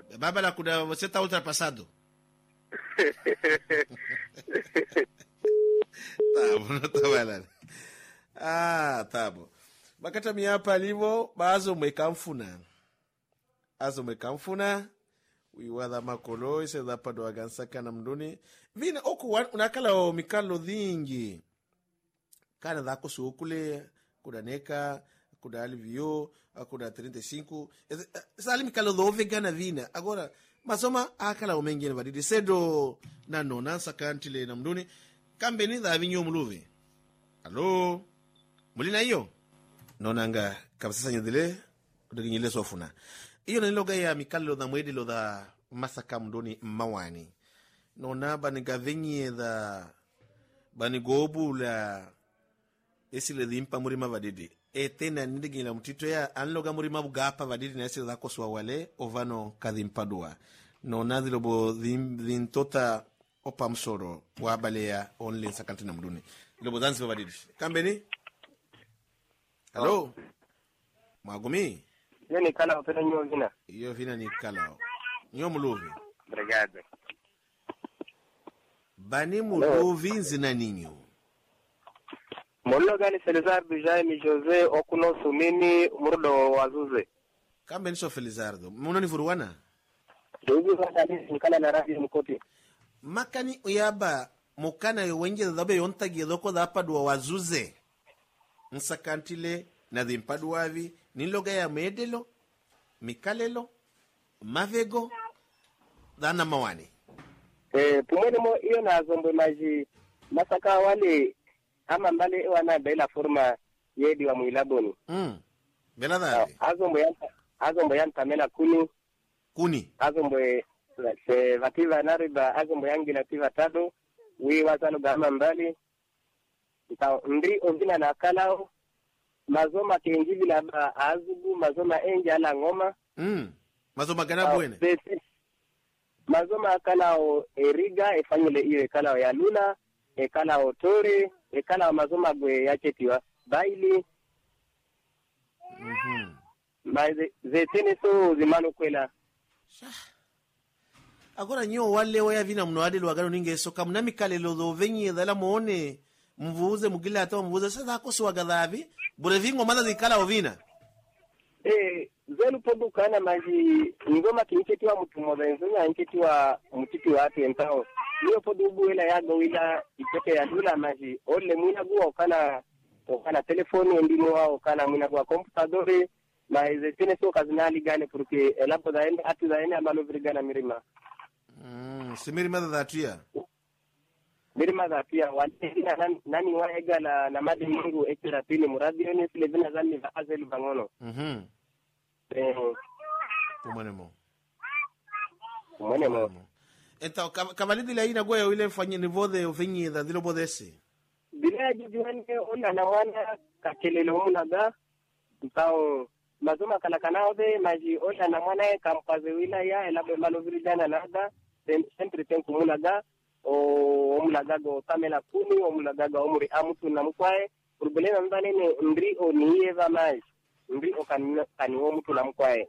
Baba la kuna você tá ultrapassado. Tá bom, não tá valendo. Ah, tá bom. Bakata miapa livo bazo mwekamfuna. Azo mwekamfuna. Wiwadha makolo ise dhapa do agansaka na mduni. Vina oku unakala o mikalo dhingi. Kana dhako suukule kudaneka kuda alivio kuda 35 sali mikalo dhove gana vina agora masoma akala o mengine badidi sedo na nona sakantile na mduni kambe ni dha vinyo muluvi. Allo mulina hiyo nonanga kabisa nyodile kudinyile sofuna iyo ni loga ya mikalo dha mwedi lo dha masaka mduni mawani nona baniga vinye dha banigobu la esile dhimpa murima vadidi tena ndigila mtito ya anloga murima bugapa vadidi na esile dhako suwa wale ovano kadhimpadua no nadhilobo dhintota opa msoro wabale ya only sakanti na mduni lobo dhansi vadidi kambeni. Hello Magumi yo ni kala opera nyo vina iyo vina ni kala nyo muluvi obrigado bani muluvi nzina ninyo Mollo gani Felizardo Jaime Jose okuno sumini murdo wazuze. Kambe niso Felizardo. Muno ni furuwana? Dogo gani nkana na radio mkoti. Makani uyaba mukana wenje dhabe yontagi dhoko dhapa duwa wazuze. Nsakantile na dhimpadu wavi. Niloga ya medelo, mikalelo, mavego, dhana mawani. Pumwene mo iyo na zombo maji masaka wale ama mbale wana bela forma yedi wa muilaboni. Bela dhabi. Azombo yanta mena kuni. Azombo se vativa nariba azombo yangi nativa tado. Wi wazano gama mbali. Ndi ovina na kalao. Mazoma kenjivi laba azubu. Mazoma enji ala ngoma. Mazoma gana buene. Mazoma kalao eriga. Efanyele iyo kalao ya luna. Kalao tori. Kalao mazoma gwe yachetiwa. Baili. Zetene so zimano kwela. Agora nyo wale waya vina mno lo agano ninge so kamna mikale lo do venye dala muone mvuze mugila ata mvuze sasa ko so agadhabi burevingo manda zikala ovina zenu podu kana maji ngoma kinchetiwa mtu mozenzonya nketiwa mtiti watu entao niyo podu buela yago wila ipeke ya dula maji ole mwina guwa okana telefoni ndimo wao kana mwina guwa computadore na izetene so kazinali gane porque elapo daende ati daende amalo virigana mirima simirima dhatia mirima dhatia walina nani waega na madi mungu ekira pili muradio ni sile vina zani vaazeli bangono Umanemo então cavalidi la ina goya wile fanye nivode ufinyi da dilo bodesi bila jijuane ona na wana kakelelo munaga ntao mazoma kalakanao de maji osha na mwana kampaze wila ya elabe maloviri dana nada sempre tenku munaga o mulaga go tamela kuni o mulaga go omuri amutu na mkwae problema mbane ne ndri o nieva mai ndri o kani o mutu na mkwae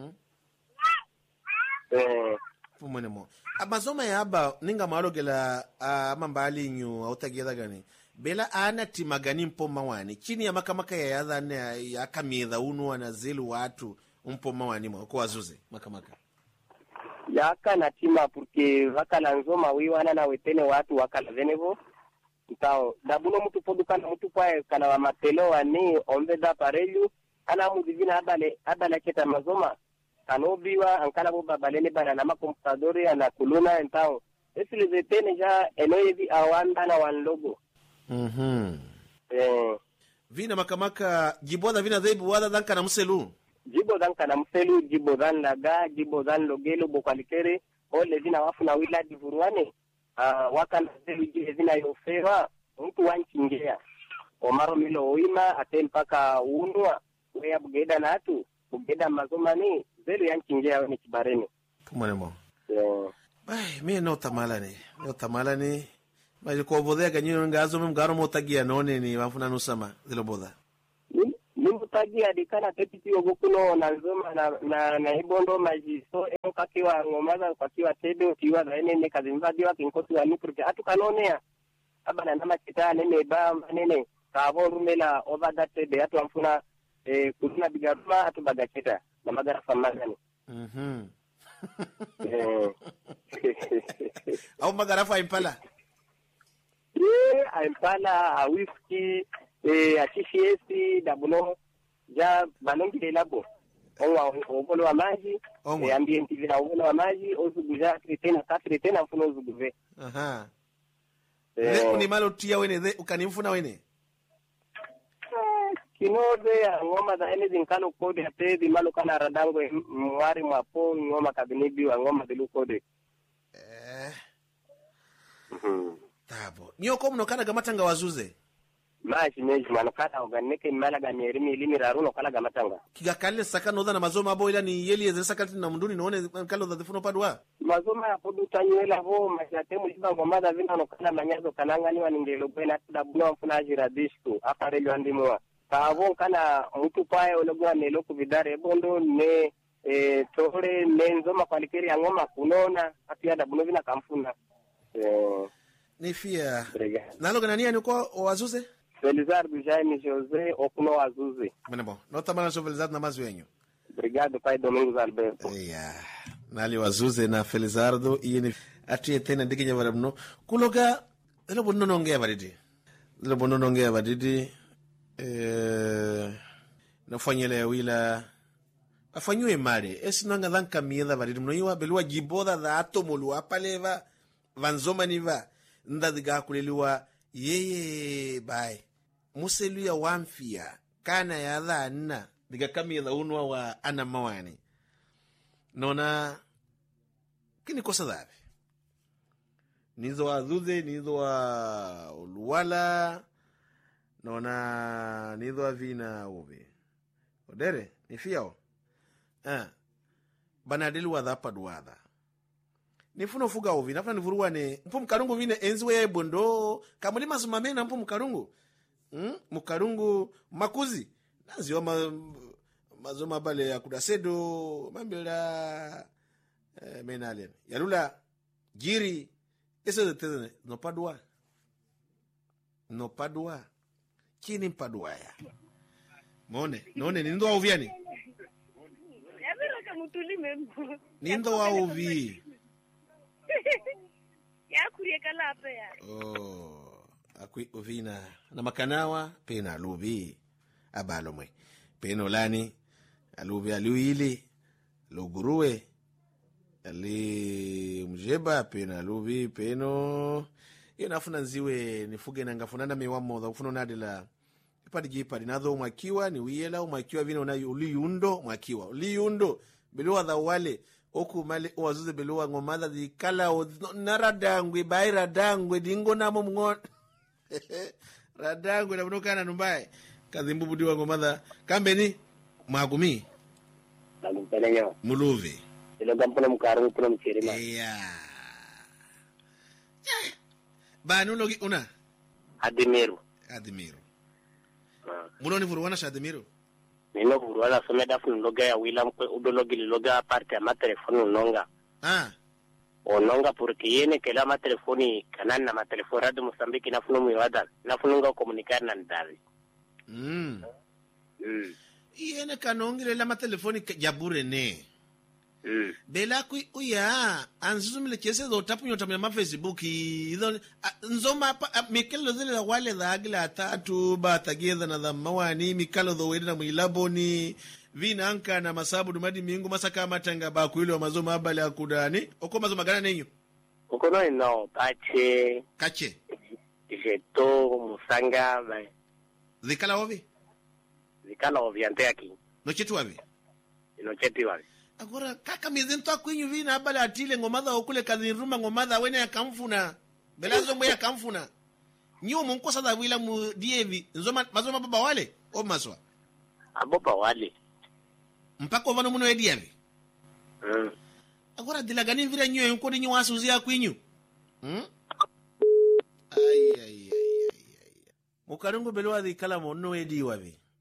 Pumonemo amazoma ya aba ninga marogela amambali nyu autagieda gani bela ana timagani mpo mawani chini ya makamaka ya yadhane ya kamidha unu wanazilu watu mpo mawani mwako wazuze makamaka ya kana tima porque wakala nzoma wiwana na wetene watu wakala venevo ntao dabuno mtu poduka na mtu kwa kana wa matelo wani ombeda parelu ana mudivina abale keta mazoma kanobiwa ankala bo babalene bana na makomputadori ana kuluna ntao esile zetene ja enoyevi awanda na wanlogo vina makamaka jiboda vina dhebu wada danka na mselu jibo dan laga jibo dan logelo bokalikere ole vina wafu na wila divuruane wakana zelu jile vina yofewa mtu wanchingia omaro milo oima atempaka uundwa wea bugeda na atu bugeda mazomani zelu yanchingia wene kibareni kumanemo mie no tamalani Mas ko bodega nyo ngazo mem garo motagia none ni wafuna nusama zilo boda. Ni kaji adikana tepiti ogokuno na nzoma na ibondo majiso kakiwa ngomaza kakiwa tebe tiwa zaene kazi mvadi wa kinkosi wa nipurke atu kanonea abana nama kita nene ba nene kavo rumela over that tebe atu amfuna kuna bigaruma atu bagacheta na magara famagani au magarafa impala impala whisky achishesi dabuno ja banongi labo obolo wa maji ambienti vina obolo wa maji ozuguja tena mfuno ozuguve ni malo tia wene ukanimfuna wene kinode ngoma za anything kalo kode atezi malo kana radango mwari mwapo ngoma kabinibi wa ngoma bilu kode tabo nyoko mno kana gamatanga wazuze maji meji manokata oganeke mala ganyerimi limi raruno kala gamatanga kigakalle sakano dha na mazoma boila ni yeli yeze sakati na munduni noone kalo dha difuno padwa mazoma ya podu tanyela ho majatemu liba ngoma dha vina nokala manyazo kananga ni waningelo bwena dabuno mfuna jiradishku apareli wandimwa kaavo kana mtu pae ologwa nelo kuvidare bondo ne tore nenzoma kwalikeri ya ngoma kunona atia dabuno vina kamfuna nifia nalo ganania ni kwa wazuze Felizardo Jaime Jose okuno wazuze menebo nota mana so Felizardo na mazu yenyu obrigado pai Domingos Alberto nali wazuze na Felizardo yini atie tena dikinya barabno kuloga elo bonno nongea badidi nafanyele wila afanywe mare esinanga dhanka miedha badidi mnoiwa belwa jiboda dha atomolu apaleva vanzoma niva ndadiga kuleliwa yeye bai muselu ya wamfia kana ya dhanna diga kamiedha unwa wa ana mawani nona kini kosa dhabi nizo wa dhuze nizo wa uluwala nona nizo wa vina uve odere nifiao banadelu wa dhapa duwadha nifuno fuga uvi nafuna nivuruwane mpu mkarungu vine enziwe ya bondo kamulima sumamena mpu mkarungu mkarungu makuzi naziwa mazoma bale ya kudasedo mambela menalen yalula jiri eso de tezene no padua kini mpadua ya none nindo wa uviani nindo wa uvi ya kurieka lape ya akui uvina na makanawa pena aluvi abalo mwe peno lani aluvi aluili lugurue ali mjeba pena aluvi peno iyo nafuna nziwe nifuge na ngafunana mewa modha kufuna nadila ipadi jipadi nadho mwakiwa ni wiyela mwakiwa vina unayu uliyundo biluwa dha wale oku male wazuze biluwa ngomadha di kala naradangwe bai radangwe dingo namo mngon radangwe na mnokana numbaye kazi mbubudiwa ngomadha kambeni mwagumi Nagumpeleño muluvi ilo gampuna mkaru puna mchirima banu logi una Adimiru muloni vuruwana shadimiru nino vuruwana someda funu loga ya wila mkwe udologi liloga parte ya matelefoni unonga ononga porque yene kela matelefoni kanani na matelefoni radu Mosambiki nafunu mwiwada nafununga komunikari na ndavi yene kanongile la matelefoni jabure ne bela kui uya anzumile kese do tapu nyota mwa Facebook idho nzoma mikelo zile la wale dha agila tatu ba tagedha na dha mawani mikalo dho wedina mwilaboni vina anka na masabu dumadi mingu masaka matanga ba kuilo wa mazoma abale akudani oko mazoma gana nenyu oko no ino kache jeto musanga bai zikala ovi ante aki no chetu wavi agora kaka mizento akwinyu vina abale atile ngomadha okule kazi nruma ngomadha wene ya kamfuna belazo mwe ya kamfuna nyo munkosa da wila mu dievi mazoma baba wale o maswa aboba wale mpako vano muno ediavi agora dilagani vira nyo yonko ni wasuzi akwinyu ay mukarungu belwa di kala monno edi wavi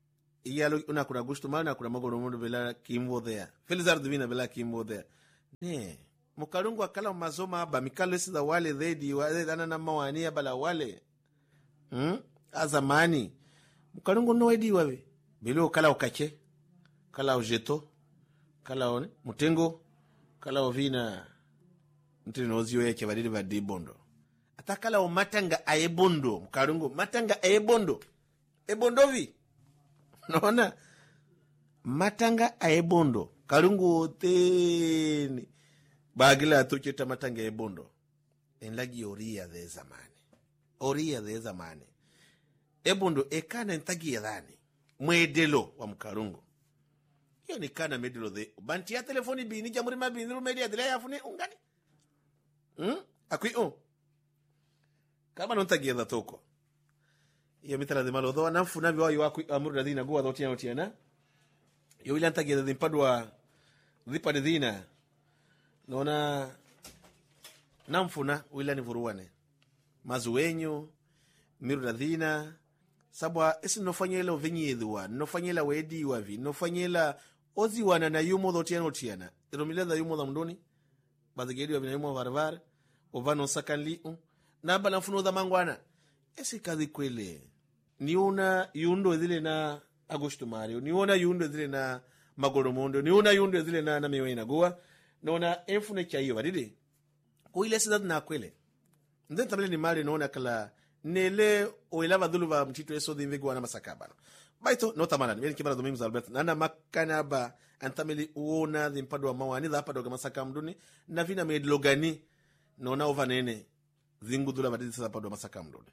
iyalo una kuna gusto mal na kuna magoro mundo bela kimbo there felizar divina bela kimbo there ne mukalungu akala mazoma aba mikalo sida wale dhedi wale dana na mawani bala wale azamani mukalungu no wedi wawe bilo kala ukache kala ujeto kala one mutengo kala ovina ntino ozio yake badili badi bondo atakala o matanga ayebondo mukalungu matanga ayebondo ebondovi naona matanga ayebondo kalungu teni bagila tucheta matanga ayebondo enlagi oria de zamani ebondo ekana ntagi yadhani mwedelo wa mkarungu hiyo ni kana medelo de banti ya telefoni bini jamuri mabini media de ya fune ungani akui kama nontagi yadha toko iyo mitala de malo do namfuna biwa yo amuru dina go do tiana yo ile ntagi yadha impadwa dhipa de dina nona namfuna wila ni vuruwane mazuwenyu miru dina sabwa esi nofanyela ovenyedwa nofanyela wedi wavi nofanyela oziwana na yumo do tiana iromileza yumo da mndoni bazigedi wa yumo varvar ovano sakanli na bala mfuno da mangwana esi kazi kwele niuna yundo zile na Agosto Mario niuna yundo zile na Magoromondo niuna yundo zile na miwena goa nona enfune chayo badide ko ile sidad na kwele nden tamele ni mali nona kala nele oilava dhuluva mtito eso dhimvego wana masakaba baito nota manani mimi kibara domimu Albert nana makana ba antameli uona dhimpado wa mawani dha pado kama saka mduni na vina medlogani nona ovanene dhingu dhula badidi sasa pado masaka mduni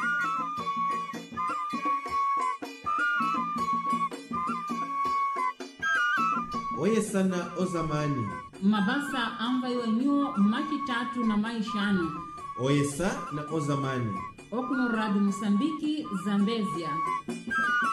Oye sana ozamani mabasa ambayo nyuo makitatu na maishani oye sa na ozamani okuno radu Msambiki Zambezia